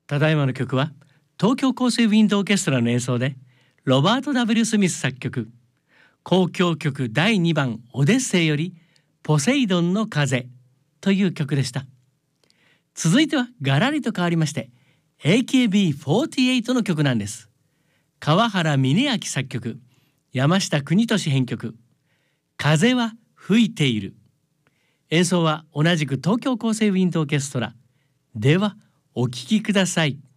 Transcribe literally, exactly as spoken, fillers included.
ただいまの曲は東京高生ウィンドオーケストラの演奏でロバート・ W. スミス作曲、交響曲だいにばんオデッセイよりポセイドンの風という曲でした。続いてはガラリと変わりまして エーケービーフォーティーエイト の曲なんです。川原峰明作曲、山下邦俊編曲、風は吹いている。演奏は同じく東京高生ウィンドオーケストラ。ではお聴きください。